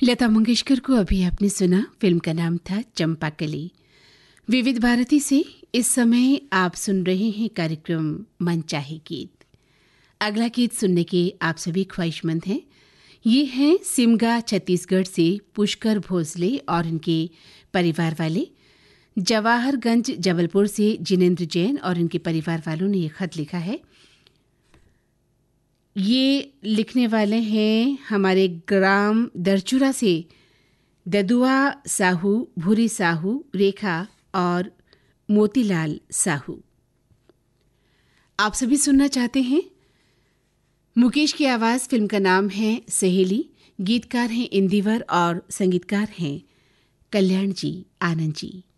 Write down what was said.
लता मंगेशकर को अभी आपने सुना। फिल्म का नाम था चंपाकली। विविध भारती से इस समय आप सुन रहे हैं कार्यक्रम मनचाहे गीत। अगला गीत सुनने के आप सभी ख्वाहिशमंद हैं। ये हैं सिमगा छत्तीसगढ़ से पुष्कर भोसले और इनके परिवार वाले। जवाहरगंज जबलपुर से जिनेंद्र जैन और इनके परिवार वालों ने ये खत लिखा है। ये लिखने वाले हैं हमारे ग्राम दरचुरा से ददुआ साहू, भूरी साहू, रेखा और मोतीलाल साहू। आप सभी सुनना चाहते हैं। मुकेश की आवाज़। फिल्म का नाम है सहेली। गीतकार हैं इंदिवर और संगीतकार हैं कल्याण जी, आनंद जी।